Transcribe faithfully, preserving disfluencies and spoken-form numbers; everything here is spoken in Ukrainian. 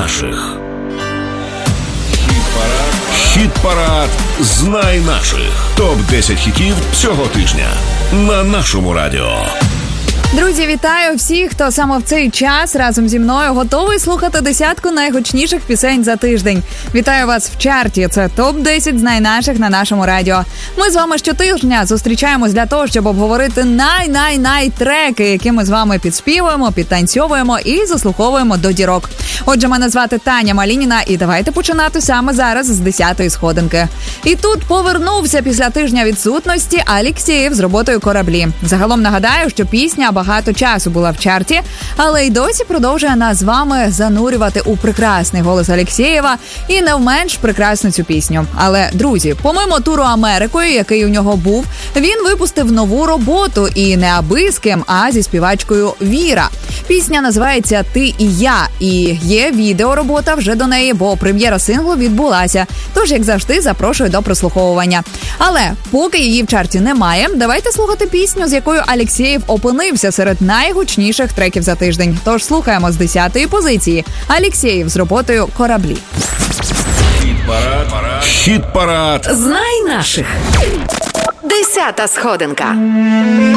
наших». Хіт-парад «Знай наших». топ десять хітів цього тижня на нашому радіо. Друзі, вітаю всіх, хто саме в цей час разом зі мною готовий слухати десятку найгучніших пісень за тиждень. Вітаю вас в чарті. Це топ десять «Знай наших» на нашому радіо. Ми з вами щотижня зустрічаємось для того, щоб обговорити най-най-най треки, які ми з вами підспівуємо, підтанцьовуємо і заслуховуємо до дірок. Отже, мене звати Таня Малініна, і давайте починати саме зараз з десятої сходинки. І тут повернувся після тижня відсутності Алексєєв з роботою «Кораблі». Загалом нагадаю, що пісня багато часу була в чарті, але й досі продовжує нас з вами занурювати у прекрасний голос Алексєєва і не менш прекрасну цю пісню. Але, друзі, помимо туру Америкою, який у нього був, він випустив нову роботу і не аби з ким, а зі співачкою Віра. Пісня називається «Ти і я», і є відеоробота вже до неї, бо прем'єра синглу відбулася. Тож, як завжди, запрошую до прослуховування. Але поки її в чарті немає, давайте слухати пісню, з якою Алексєєв опинився серед найгучніших треків за тиждень. Тож слухаємо з десятої позиції Алексєєв з роботою «Кораблі». Хіт-парад. Хіт-парад. «Знай наших». Десята сходинка.